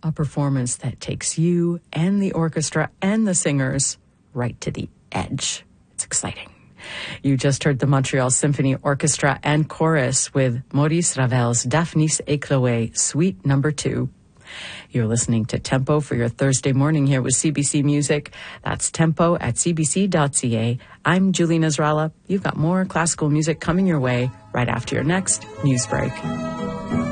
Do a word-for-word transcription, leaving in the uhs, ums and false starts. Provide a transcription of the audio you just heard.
a performance that takes you and the orchestra and the singers right to the edge. It's exciting. You just heard the Montreal Symphony Orchestra and Chorus with Maurice Ravel's Daphnis et Chloé, Suite Number Two. You're listening to Tempo for your Thursday morning here with C B C Music. That's tempo at c b c dot c a. I'm Julie Nasrallah. You've got more classical music coming your way right after your next news break.